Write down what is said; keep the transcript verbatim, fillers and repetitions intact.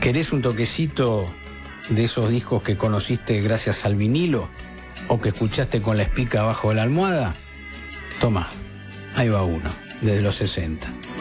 ¿Querés un toquecito de esos discos que conociste gracias al vinilo o que escuchaste con la espica abajo de la almohada? Toma, ahí va uno, desde los sesenta.